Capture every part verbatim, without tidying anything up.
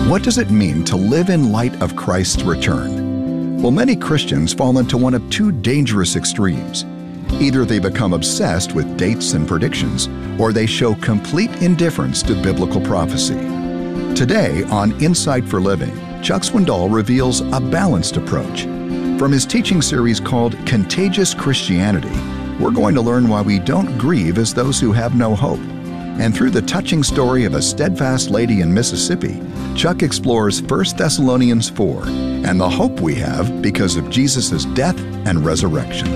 What does it mean to live in light of Christ's return? Well, many Christians fall into one of two dangerous extremes. Either they become obsessed with dates and predictions, or they show complete indifference to biblical prophecy. Today on Insight for Living, Chuck Swindoll reveals a balanced approach. From his teaching series called Contagious Christianity, we're going to learn why we don't grieve as those who have no hope. And through the touching story of a steadfast lady in Mississippi, Chuck explores First Thessalonians four and the hope we have because of Jesus' death and resurrection.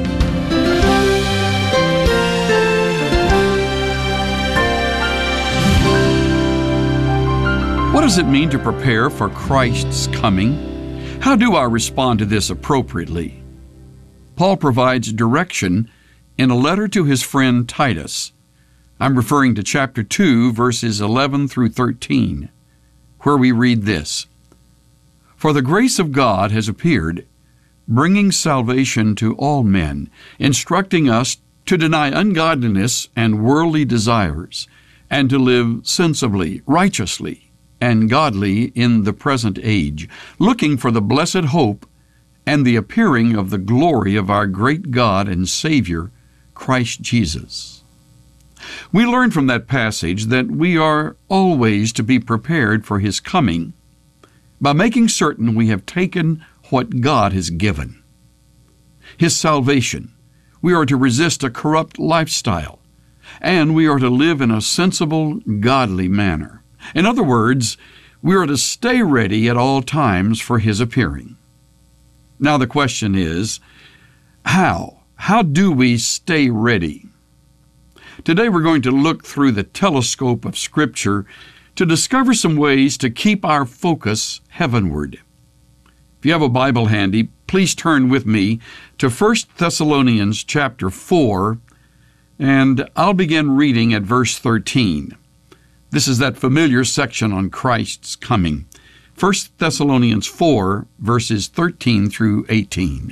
What does it mean to prepare for Christ's coming? How do I respond to this appropriately? Paul provides direction in a letter to his friend Titus. I'm referring to chapter two, verses eleven through thirteen, where we read this: For the grace of God has appeared, bringing salvation to all men, instructing us to deny ungodliness and worldly desires, and to live sensibly, righteously, and godly in the present age, looking for the blessed hope and the appearing of the glory of our great God and Savior, Christ Jesus. We learn from that passage that we are always to be prepared for His coming by making certain we have taken what God has given. His salvation. We are to resist a corrupt lifestyle, and we are to live in a sensible, godly manner. In other words, we are to stay ready at all times for His appearing. Now the question is, how? How do we stay ready? Today we're going to look through the telescope of Scripture to discover some ways to keep our focus heavenward. If you have a Bible handy, please turn with me to First Thessalonians chapter four, and I'll begin reading at verse thirteen. This is that familiar section on Christ's coming. First Thessalonians four, verses thirteen through eighteen.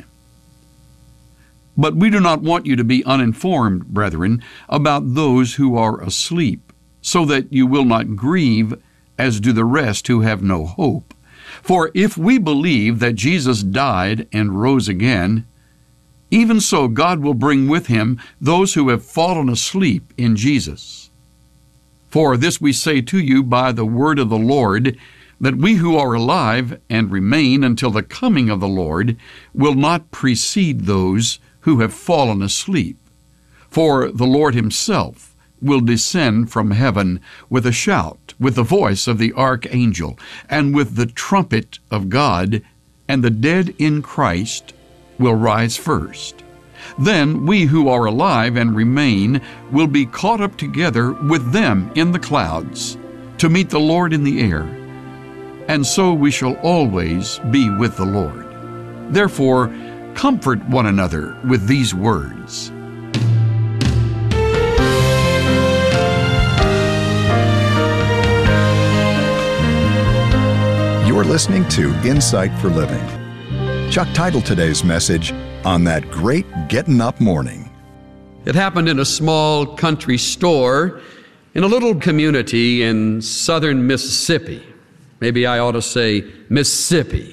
But we do not want you to be uninformed, brethren, about those who are asleep, so that you will not grieve as do the rest who have no hope. For if we believe that Jesus died and rose again, even so God will bring with Him those who have fallen asleep in Jesus. For this we say to you by the word of the Lord, that we who are alive and remain until the coming of the Lord will not precede those who have fallen asleep. For the Lord Himself will descend from heaven with a shout, with the voice of the archangel, and with the trumpet of God, and the dead in Christ will rise first. Then we who are alive and remain will be caught up together with them in the clouds to meet the Lord in the air, and so we shall always be with the Lord. Therefore, comfort one another with these words. You're listening to Insight for Living. Chuck titled today's message, On That Great Gettin' Up Morning. It happened in a small country store in a little community in southern Mississippi. Maybe I ought to say Mississippi.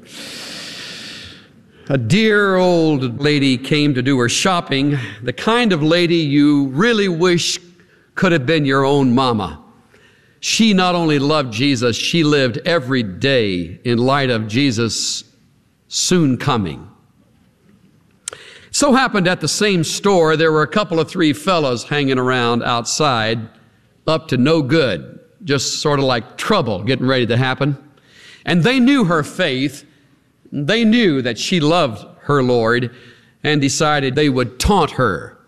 A dear old lady came to do her shopping, the kind of lady you really wish could have been your own mama. She not only loved Jesus, she lived every day in light of Jesus' soon coming. So happened at the same store, there were a couple of three fellows hanging around outside, up to no good, just sort of like trouble getting ready to happen. And they knew her faith. They knew that she loved her Lord and decided they would taunt her.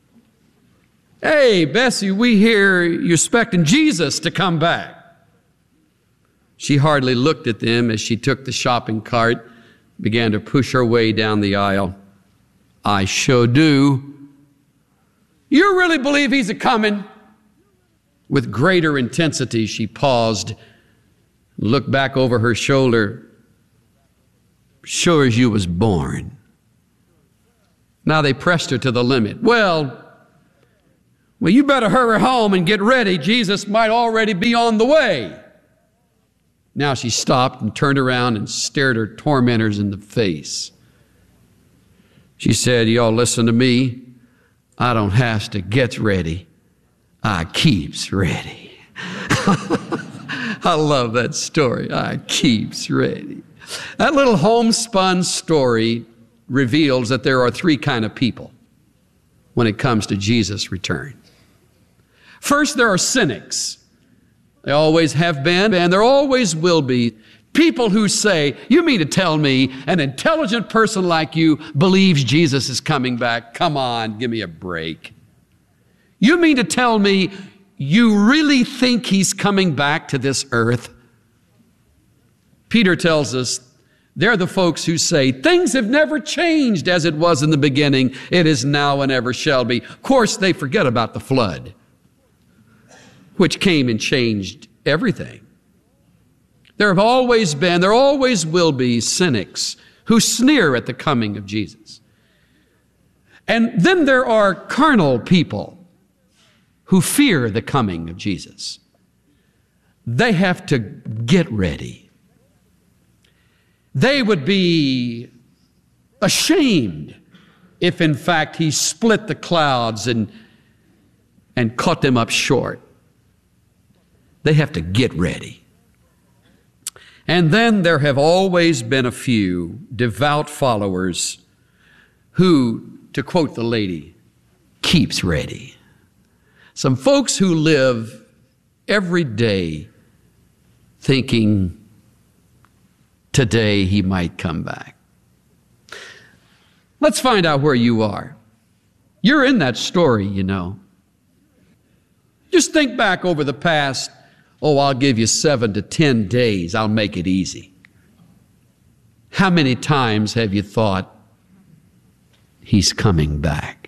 Hey, Bessie, we hear you're expecting Jesus to come back. She hardly looked at them as she took the shopping cart, began to push her way down the aisle. I sure do. You really believe He's a-coming? With greater intensity, she paused, looked back over her shoulder. Sure as you was born. Now they pressed her to the limit. Well, well, you better hurry home and get ready. Jesus might already be on the way. Now she stopped and turned around and stared her tormentors in the face. She said, y'all listen to me. I don't have to get ready. I keeps ready. I love that story. I keeps ready. That little homespun story reveals that there are three kind of people when it comes to Jesus' return. First, there are cynics. They always have been, and there always will be. People who say, you mean to tell me an intelligent person like you believes Jesus is coming back? Come on, give me a break. You mean to tell me you really think he's coming back to this earth? Peter tells us they're the folks who say, things have never changed as it was in the beginning. It is now and ever shall be. Of course, they forget about the flood, which came and changed everything. There have always been, there always will be cynics who sneer at the coming of Jesus. And then there are carnal people who fear the coming of Jesus. They have to get ready. They would be ashamed if in fact he split the clouds and, and caught them up short. They have to get ready. And then there have always been a few devout followers who, to quote the lady, keeps ready. Some folks who live every day thinking today he might come back. Let's find out where you are. You're in that story, you know. Just think back over the past Oh, I'll give you seven to ten days. I'll make it easy. How many times have you thought, he's coming back?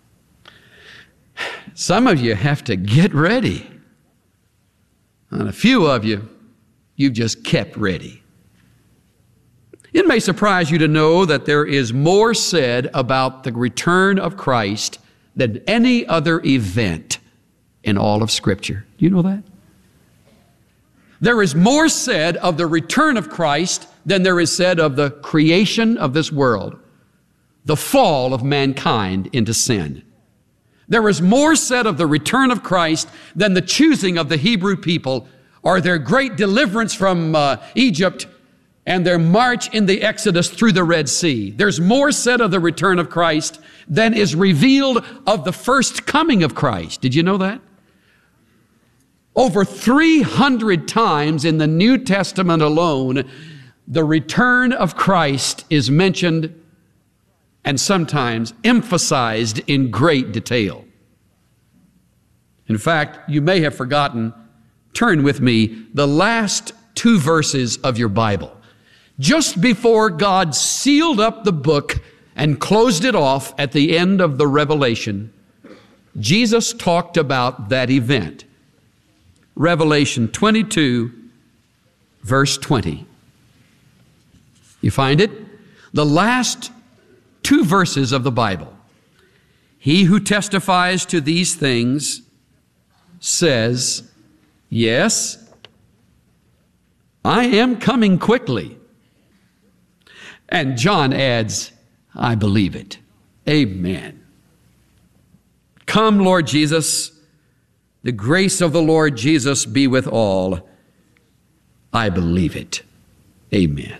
Some of you have to get ready. And a few of you, you've just kept ready. It may surprise you to know that there is more said about the return of Christ than any other event in all of Scripture. Do you know that? There is more said of the return of Christ than there is said of the creation of this world, the fall of mankind into sin. There is more said of the return of Christ than the choosing of the Hebrew people or their great deliverance from uh, Egypt and their march in the Exodus through the Red Sea. There's more said of the return of Christ than is revealed of the first coming of Christ. Did you know that? Over three hundred times in the New Testament alone, the return of Christ is mentioned and sometimes emphasized in great detail. In fact, you may have forgotten, turn with me, the last two verses of your Bible. Just before God sealed up the book and closed it off at the end of the Revelation, Jesus talked about that event. Revelation twenty-two, verse twenty. You find it? The last two verses of the Bible. He who testifies to these things says, yes, I am coming quickly. And John adds, I believe it. Amen. Come, Lord Jesus. The grace of the Lord Jesus be with all. I believe it. Amen.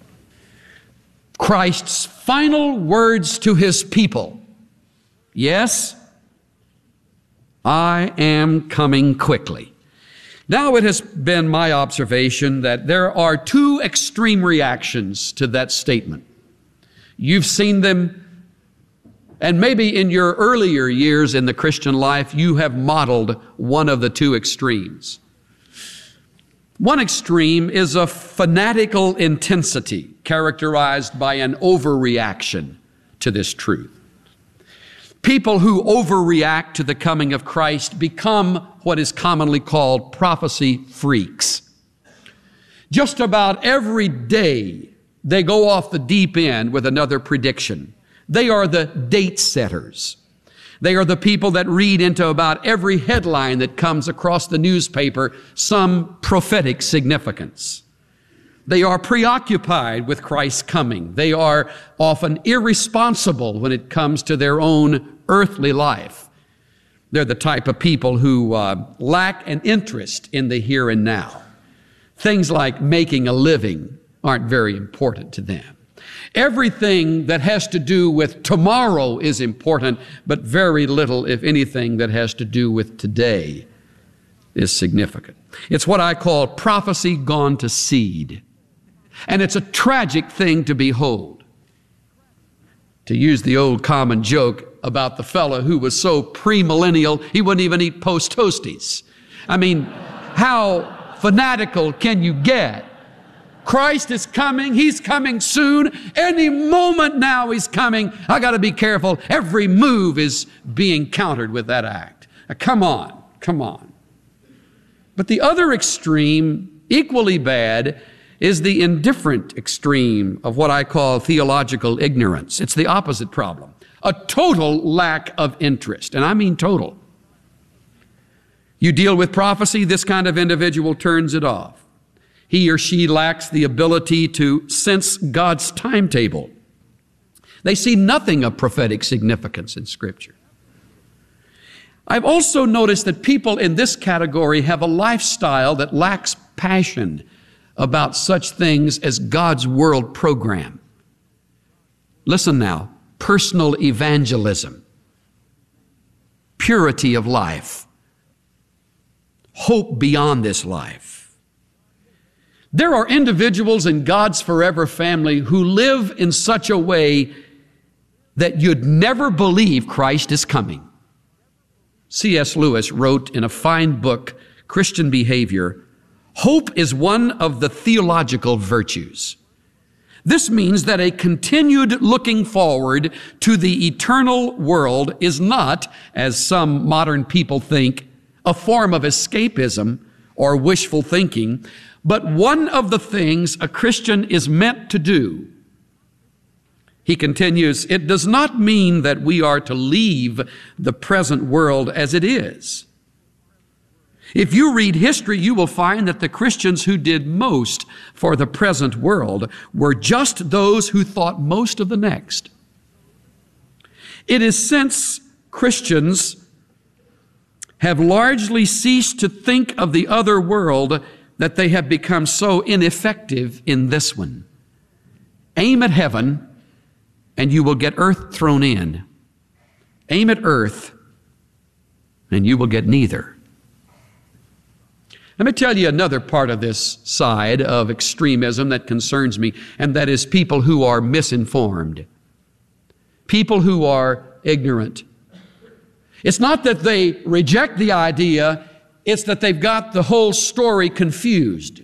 Christ's final words to his people. Yes, I am coming quickly. Now it has been my observation that there are two extreme reactions to that statement. You've seen them, and maybe in your earlier years in the Christian life, you have modeled one of the two extremes. One extreme is a fanatical intensity characterized by an overreaction to this truth. People who overreact to the coming of Christ become what is commonly called prophecy freaks. Just about every day, they go off the deep end with another prediction. They are the date setters. They are the people that read into about every headline that comes across the newspaper some prophetic significance. They are preoccupied with Christ's coming. They are often irresponsible when it comes to their own earthly life. They're the type of people who uh, lack an interest in the here and now. Things like making a living aren't very important to them. Everything that has to do with tomorrow is important, but very little, if anything, that has to do with today is significant. It's what I call prophecy gone to seed. And it's a tragic thing to behold. To use the old common joke about the fellow who was so premillennial, he wouldn't even eat Post Toasties. I mean, how fanatical can you get? Christ is coming. He's coming soon. Any moment now he's coming. I got to be careful. Every move is being countered with that act. Now, come on, come on. But the other extreme, equally bad, is the indifferent extreme of what I call theological ignorance. It's the opposite problem. A total lack of interest, and I mean total. You deal with prophecy, this kind of individual turns it off. He or she lacks the ability to sense God's timetable. They see nothing of prophetic significance in Scripture. I've also noticed that people in this category have a lifestyle that lacks passion about such things as God's world program. Listen now, personal evangelism, purity of life, hope beyond this life. There are individuals in God's forever family who live in such a way that you'd never believe Christ is coming. C S Lewis wrote in a fine book, Christian Behavior, hope is one of the theological virtues. This means that a continued looking forward to the eternal world is not, as some modern people think, a form of escapism or wishful thinking, but one of the things a Christian is meant to do. He continues, it does not mean that we are to leave the present world as it is. If you read history, you will find that the Christians who did most for the present world were just those who thought most of the next. It is since Christians have largely ceased to think of the other world that they have become so ineffective in this one. Aim at heaven, and you will get earth thrown in. Aim at earth, and you will get neither. Let me tell you another part of this side of extremism that concerns me, and that is people who are misinformed. People who are ignorant. It's not that they reject the idea, it's that they've got the whole story confused.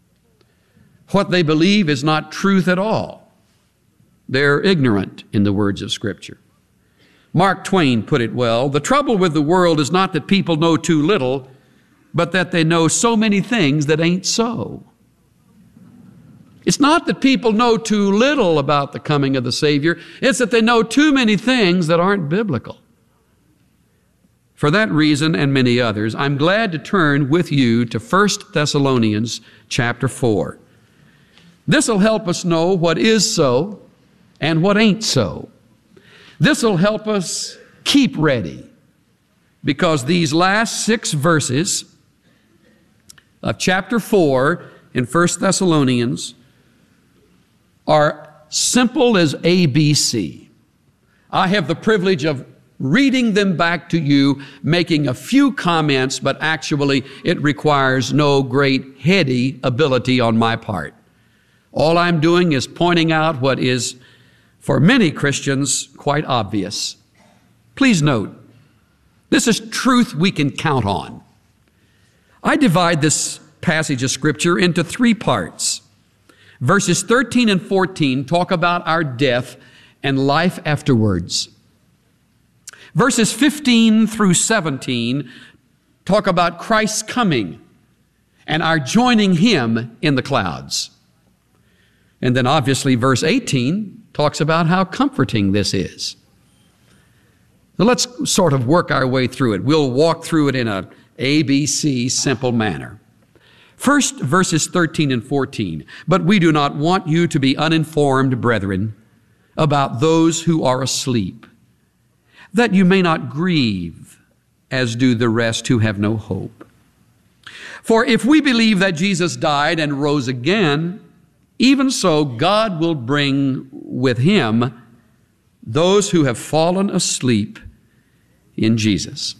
What they believe is not truth at all. They're ignorant, in the words of Scripture. Mark Twain put it well, the trouble with the world is not that people know too little, but that they know so many things that ain't so. It's not that people know too little about the coming of the Savior, it's that they know too many things that aren't biblical. For that reason and many others, I'm glad to turn with you to First Thessalonians chapter four. This will help us know what is so and what ain't so. This will help us keep ready, because these last six verses of chapter four in First Thessalonians are simple as A B C. I have the privilege of reading them back to you, making a few comments, but actually it requires no great heady ability on my part. All I'm doing is pointing out what is, for many Christians, quite obvious. Please note, this is truth we can count on. I divide this passage of Scripture into three parts. Verses thirteen and fourteen talk about our death and life afterwards. Verses fifteen through seventeen talk about Christ's coming and our joining Him in the clouds. And then obviously verse eighteen talks about how comforting this is. So let's sort of work our way through it. We'll walk through it in a A B C simple manner. First, verses thirteen and fourteen. But we do not want you to be uninformed, brethren, about those who are asleep, that you may not grieve, as do the rest who have no hope. For if we believe that Jesus died and rose again, even so God will bring with him those who have fallen asleep in Jesus.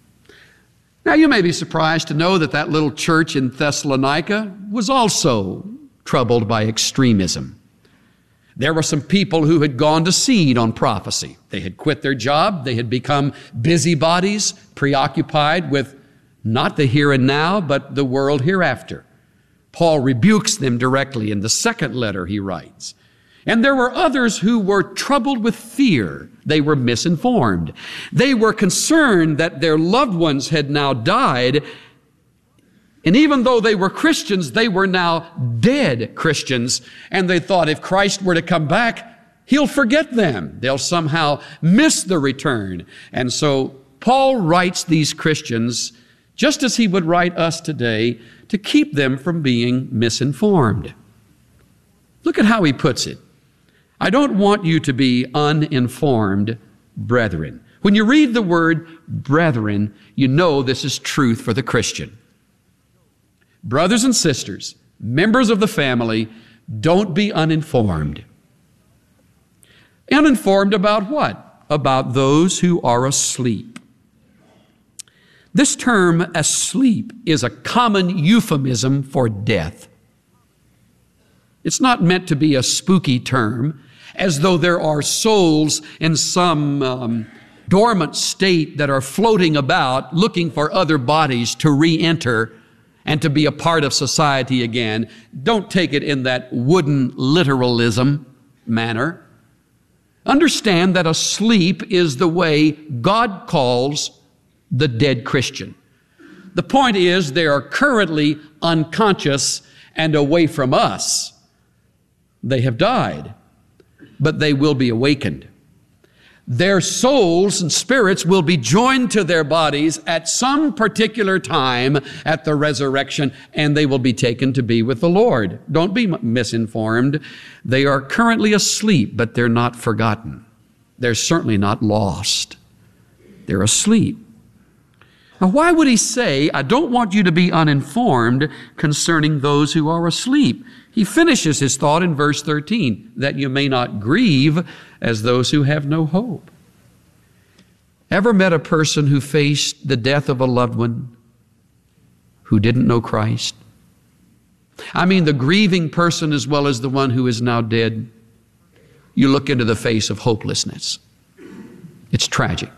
Now you may be surprised to know that that little church in Thessalonica was also troubled by extremism. There were some people who had gone to seed on prophecy. They had quit their job. They had become busybodies, preoccupied with not the here and now, but the world hereafter. Paul rebukes them directly in the second letter he writes. And there were others who were troubled with fear. They were misinformed. They were concerned that their loved ones had now died. And even though they were Christians, they were now dead Christians. And they thought if Christ were to come back, he'll forget them. They'll somehow miss the return. And so Paul writes these Christians, just as he would write us today, to keep them from being misinformed. Look at how he puts it. I don't want you to be uninformed, brethren. When you read the word brethren, you know this is truth for the Christian. Brothers and sisters, members of the family, don't be uninformed. Uninformed about what? About those who are asleep. This term, asleep, is a common euphemism for death. It's not meant to be a spooky term, as though there are souls in some um, dormant state that are floating about looking for other bodies to re-enter and to be a part of society again. Don't take it in that wooden literalism manner. Understand that asleep is the way God calls the dead Christian. The point is they are currently unconscious and away from us. They have died, but they will be awakened. Their souls and spirits will be joined to their bodies at some particular time at the resurrection, and they will be taken to be with the Lord. Don't be misinformed. They are currently asleep, but they're not forgotten. They're certainly not lost. They're asleep. Now, why would he say, I don't want you to be uninformed concerning those who are asleep? He finishes his thought in verse thirteen, that you may not grieve as those who have no hope. Ever met a person who faced the death of a loved one who didn't know Christ? I mean, the grieving person as well as the one who is now dead. You look into the face of hopelessness. It's tragic.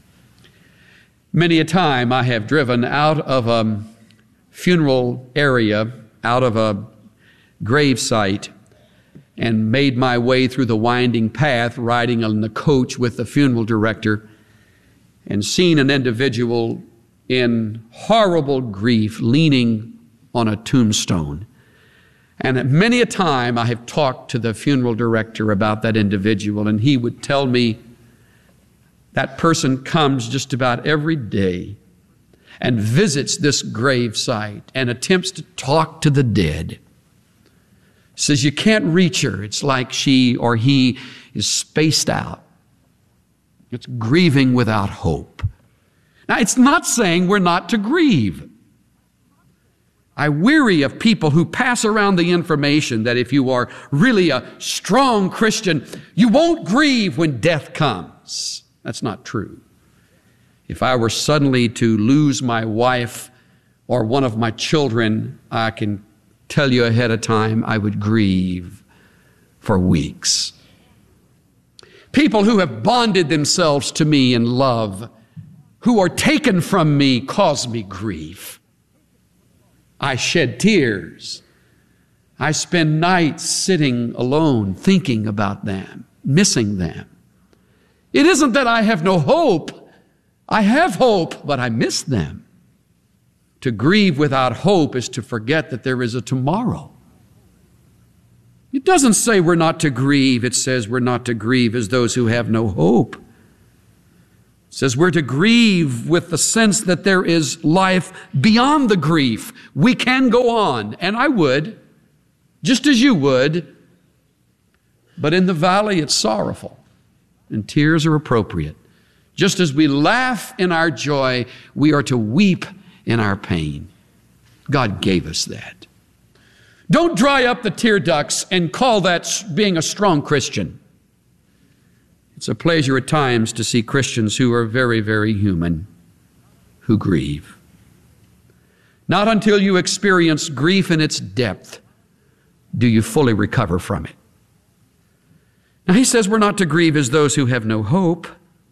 Many a time I have driven out of a funeral area, out of a grave site, and made my way through the winding path, riding on the coach with the funeral director, and seen an individual in horrible grief leaning on a tombstone. And many a time I have talked to the funeral director about that individual, and he would tell me that person comes just about every day and visits this grave site and attempts to talk to the dead. Says you can't reach her. It's like she or he is spaced out. It's grieving without hope. Now, it's not saying we're not to grieve. I weary of people who pass around the information that if you are really a strong Christian, you won't grieve when death comes. That's not true. If I were suddenly to lose my wife or one of my children, I can tell you ahead of time I would grieve for weeks. People who have bonded themselves to me in love, who are taken from me, cause me grief. I shed tears. I spend nights sitting alone thinking about them, missing them. It isn't that I have no hope. I have hope, but I miss them. To grieve without hope is to forget that there is a tomorrow. It doesn't say we're not to grieve. It says we're not to grieve as those who have no hope. It says we're to grieve with the sense that there is life beyond the grief. We can go on, and I would, just as you would, but in the valley it's sorrowful, and tears are appropriate. Just as we laugh in our joy, we are to weep in our pain. God gave us that. Don't dry up the tear ducts and call that being a strong Christian. It's a pleasure at times to see Christians who are very, very human, who grieve. Not until you experience grief in its depth do you fully recover from it. Now he says we're not to grieve as those who have no hope,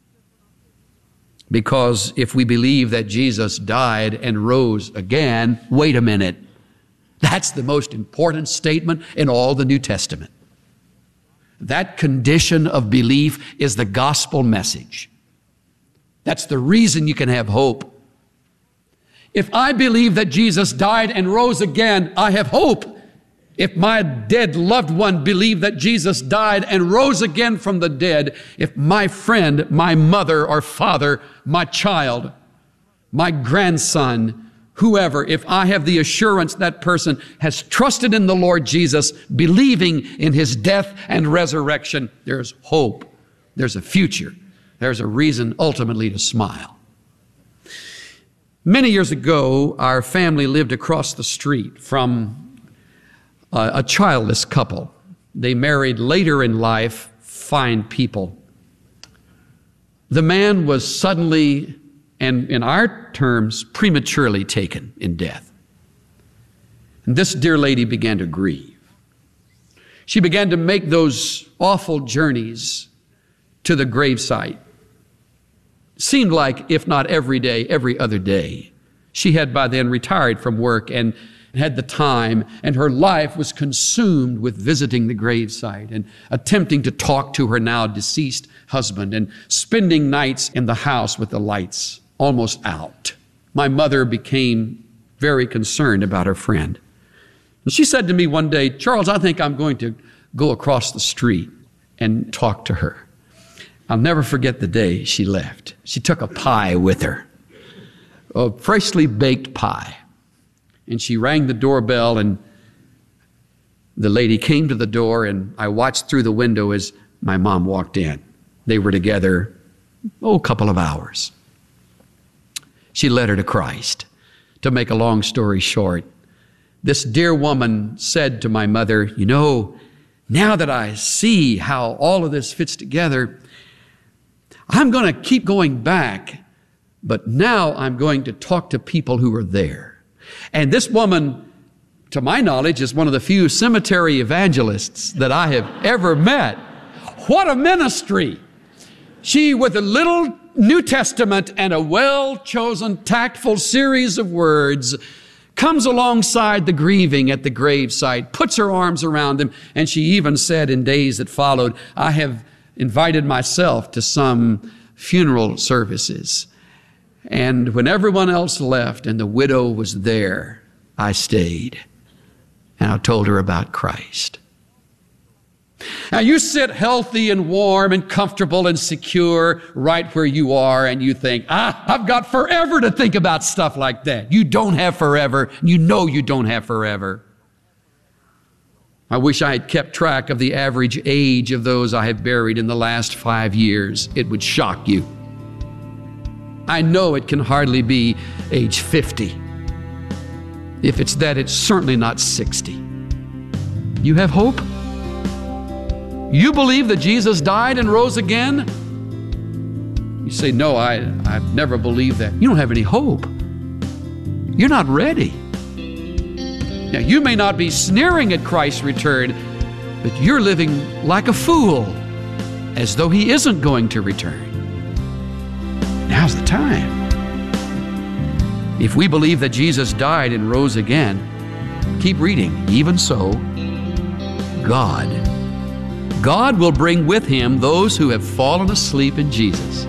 because if we believe that Jesus died and rose again, wait a minute, that's the most important statement in all the New Testament. That condition of belief is the gospel message. That's the reason you can have hope. If I believe that Jesus died and rose again, I have hope. If my dead loved one believed that Jesus died and rose again from the dead, if my friend, my mother or father, my child, my grandson, whoever, if I have the assurance that person has trusted in the Lord Jesus, believing in his death and resurrection, there's hope. There's a future. There's a reason ultimately to smile. Many years ago, our family lived across the street from uh, a childless couple. They married later in life, fine people. The man was suddenly, and in our terms, prematurely taken in death. And this dear lady began to grieve. She began to make those awful journeys to the gravesite. Seemed like, if not every day, every other day. She had by then retired from work and had the time, and her life was consumed with visiting the gravesite and attempting to talk to her now deceased husband and spending nights in the house with the lights almost out. My mother became very concerned about her friend. And she said to me one day, "Charles, I think I'm going to go across the street and talk to her." I'll never forget the day she left. She took a pie with her, a freshly baked pie. And she rang the doorbell, and the lady came to the door, and I watched through the window as my mom walked in. They were together, oh, a couple of hours. She led her to Christ. To make a long story short, this dear woman said to my mother, "You know, now that I see how all of this fits together, I'm going to keep going back, but now I'm going to talk to people who are there." And this woman, to my knowledge, is one of the few cemetery evangelists that I have ever met. What a ministry! She, with a little New Testament and a well-chosen, tactful series of words, comes alongside the grieving at the gravesite, puts her arms around them, and she even said in days that followed, "I have invited myself to some funeral services. And when everyone else left and the widow was there, I stayed." And I told her about Christ. Now you sit healthy and warm and comfortable and secure right where you are, and you think, ah, I've got forever to think about stuff like that. You don't have forever. You know you don't have forever. I wish I had kept track of the average age of those I have buried in the last five years. It would shock you. I know it can hardly be age fifty. If it's that, it's certainly not sixty. You have hope? You believe that Jesus died and rose again? You say, "No, I, I've never believed that." You don't have any hope. You're not ready. Now, you may not be sneering at Christ's return, but you're living like a fool, as though he isn't going to return. Now's the time. If we believe that Jesus died and rose again, keep reading. Even so, God, God will bring with him those who have fallen asleep in Jesus.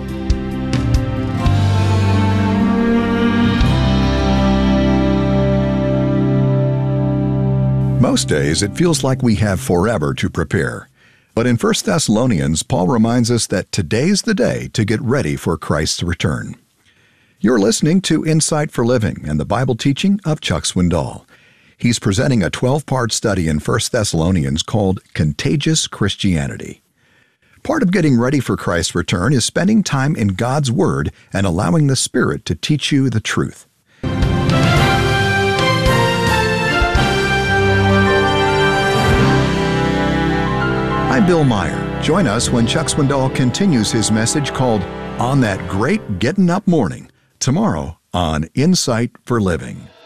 Most days it feels like we have forever to prepare. But in First Thessalonians, Paul reminds us that today's the day to get ready for Christ's return. You're listening to Insight for Living and the Bible teaching of Chuck Swindoll. He's presenting a twelve-part study in First Thessalonians called Contagious Christianity. Part of getting ready for Christ's return is spending time in God's Word and allowing the Spirit to teach you the truth. I'm Bill Meyer. Join us when Chuck Swindoll continues his message called On That Great Gettin' Up Morning, tomorrow on Insight for Living.